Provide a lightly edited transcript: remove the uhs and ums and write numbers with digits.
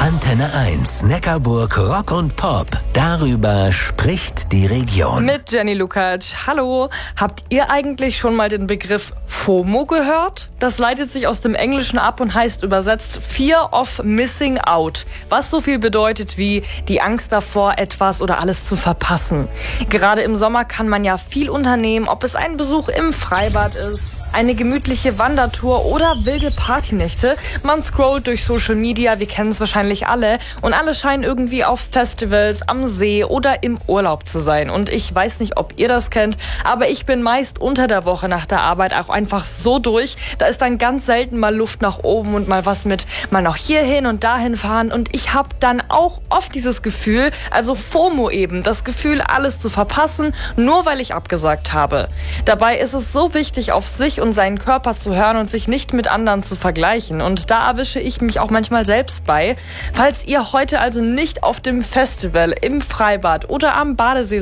Antenne 1, Neckarburg Rock und Pop. Darüber spricht die Region. Mit Jenny Lukacs. Hallo. Habt ihr eigentlich schon mal den Begriff FOMO gehört? Das leitet sich aus dem Englischen ab und heißt übersetzt Fear of Missing Out. Was so viel bedeutet wie die Angst davor, etwas oder alles zu verpassen. Gerade im Sommer kann man ja viel unternehmen, ob es ein Besuch im Freibad ist, eine gemütliche Wandertour oder wilde Partynächte. Man scrollt durch Social Media, wir kennen es wahrscheinlich alle, und alle scheinen irgendwie auf Festivals, am See oder im Urlaub zu sein. Und ich weiß nicht, ob ihr das kennt, aber ich bin meist unter der Woche nach der Arbeit auch einfach so durch. Da ist dann ganz selten mal Luft nach oben und mal was mit mal noch hierhin und dahin fahren. Und ich habe dann auch oft dieses Gefühl, also FOMO eben, das Gefühl, alles zu verpassen, nur weil ich abgesagt habe. Dabei ist es so wichtig, auf sich und seinen Körper zu hören und sich nicht mit anderen zu vergleichen. Und da erwische ich mich auch manchmal selbst bei. Falls ihr heute also nicht auf dem Festival, im Freibad oder am Badesee